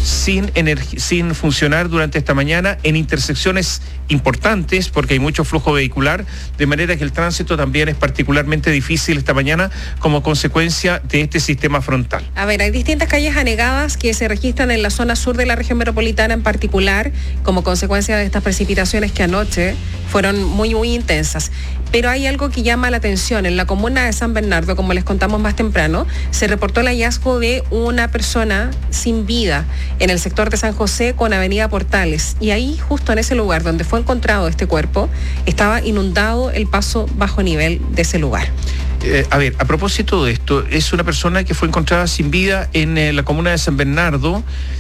sin funcionar durante esta mañana en intersecciones importantes porque hay mucho flujo vehicular, de manera que el tránsito también es particularmente difícil esta mañana como consecuencia de este sistema frontal. A ver, hay distintas calles anegadas que se registran en la zona sur de la región metropolitana en particular como consecuencia de estas precipitaciones que anoche fueron muy intensas. Pero hay algo que llama la atención. En la comuna de San Bernardo, como les contamos más temprano, se reportó el hallazgo de una persona sin vida en el sector de San José con Avenida Portales. Y ahí, justo en ese lugar donde fue encontrado este cuerpo, estaba inundado el paso bajo nivel de ese lugar. A propósito de esto, es una persona que fue encontrada sin vida en la comuna de San Bernardo,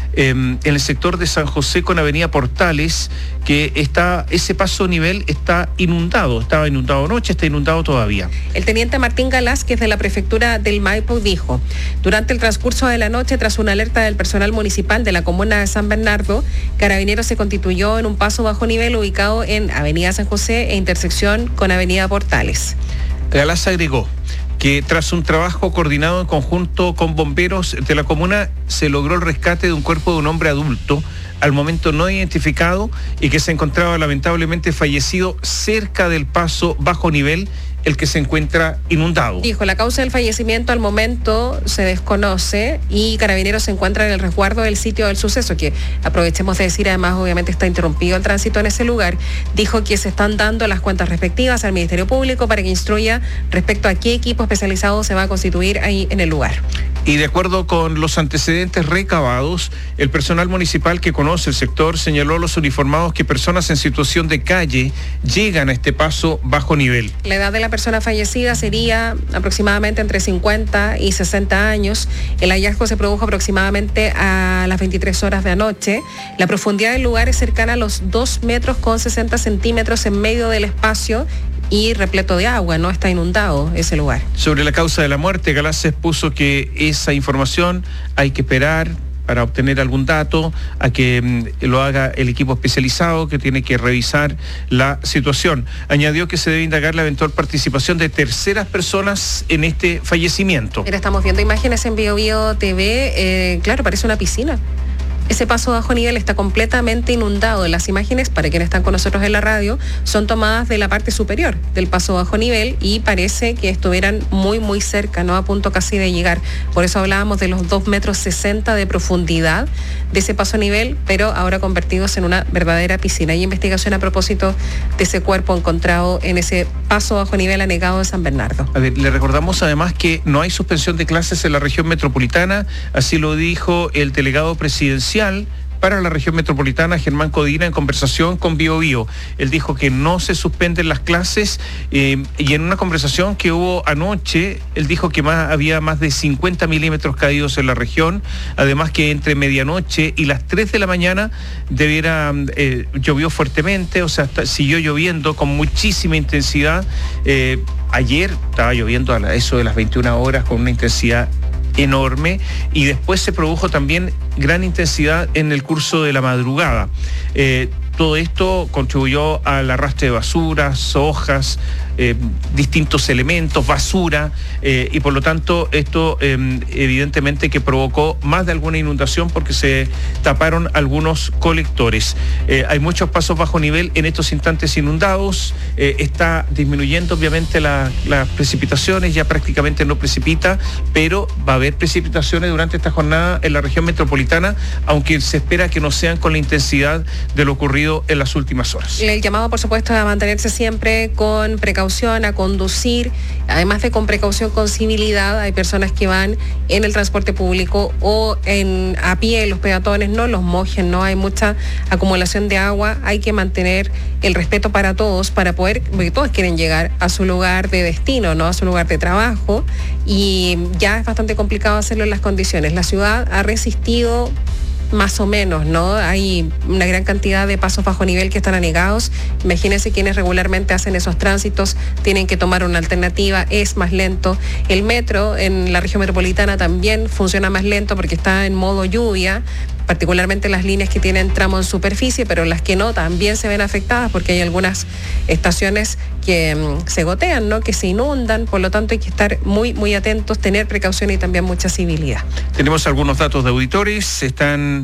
en el sector de San José con Avenida Portales, que ese paso nivel está inundado. Estaba inundado anoche, está inundado todavía. El teniente Martín Galás, que es de la prefectura del Maipo, dijo: durante el transcurso de la noche, tras una alerta del personal municipal de la comuna de San Bernardo, Carabineros se constituyó en un paso bajo nivel ubicado en Avenida San José e intersección con Avenida Portales. Galás agregó que tras un trabajo coordinado en conjunto con bomberos de la comuna se logró el rescate de un cuerpo de un hombre adulto al momento no identificado y que se encontraba lamentablemente fallecido cerca del paso bajo nivel, el que se encuentra inundado. Dijo, la causa del fallecimiento al momento se desconoce y Carabineros se encuentra en el resguardo del sitio del suceso, que aprovechemos de decir, además obviamente está interrumpido el tránsito en ese lugar. Dijo que se están dando las cuentas respectivas al Ministerio Público para que instruya respecto a qué equipo especializado se va a constituir ahí en el lugar. Y de acuerdo con los antecedentes recabados, el personal municipal que conoce el sector señaló a los uniformados que personas en situación de calle llegan a este paso bajo nivel. La edad de la persona fallecida sería aproximadamente entre 50 y 60 años. El hallazgo se produjo aproximadamente a las 23 horas de anoche. La profundidad del lugar es cercana a los 2 metros con 60 centímetros en medio del espacio y repleto de agua, no está inundado ese lugar. Sobre la causa de la muerte, Galás expuso que esa información hay que esperar para obtener algún dato, a que lo haga el equipo especializado que tiene que revisar la situación. Añadió que se debe indagar la eventual participación de terceras personas en este fallecimiento. Mira, estamos viendo imágenes en BioBio TV, claro, parece una piscina. Ese paso bajo nivel está completamente inundado. Las imágenes, para quienes están con nosotros en la radio, son tomadas de la parte superior del paso bajo nivel y parece que estuvieran muy cerca, ¿no? A punto casi de llegar. Por eso hablábamos de los 2 metros 60 de profundidad de ese paso a nivel, pero ahora convertidos en una verdadera piscina. Hay investigación a propósito de ese cuerpo encontrado en ese paso bajo nivel anegado de San Bernardo. A ver, le recordamos además que no hay suspensión de clases en la región metropolitana, así lo dijo el delegado presidencial para la región metropolitana, Germán Codina, en conversación con BioBio. Él dijo que no se suspenden las clases y en una conversación que hubo anoche, él dijo que había más de 50 milímetros caídos en la región, además que entre medianoche y las 3 de la mañana llovió fuertemente, o sea, siguió lloviendo con muchísima intensidad. Ayer estaba lloviendo a eso de las 21 horas con una intensidad enorme y después se produjo también gran intensidad en el curso de la madrugada. Todo esto contribuyó al arrastre de basuras, hojas, distintos elementos, basura, y por lo tanto esto evidentemente que provocó más de alguna inundación porque se taparon algunos colectores. Hay muchos pasos bajo nivel en estos instantes inundados, está disminuyendo obviamente las precipitaciones, ya prácticamente no precipita, pero va a haber precipitaciones durante esta jornada en la región metropolitana, aunque se espera que no sean con la intensidad de lo ocurrido en las últimas horas. El llamado, por supuesto, a mantenerse siempre con precaución, a conducir, además de con precaución, con civilidad. Hay personas que van en el transporte público o a pie, los peatones, no los mojen, no hay mucha acumulación de agua. Hay que mantener el respeto para todos, porque todos quieren llegar a su lugar de destino, ¿no? A su lugar de trabajo, y ya es bastante complicado hacerlo en las condiciones. La ciudad ha resistido más o menos, ¿no? Hay una gran cantidad de pasos bajo nivel que están anegados. Imagínense quienes regularmente hacen esos tránsitos, tienen que tomar una alternativa, es más lento. El metro en la región metropolitana también funciona más lento porque está en modo lluvia, particularmente las líneas que tienen tramo en superficie, pero las que no también se ven afectadas porque hay algunas estaciones que se gotean, ¿no? Que se inundan, por lo tanto hay que estar muy atentos, tener precaución y también mucha civilidad. Tenemos algunos datos de auditores, están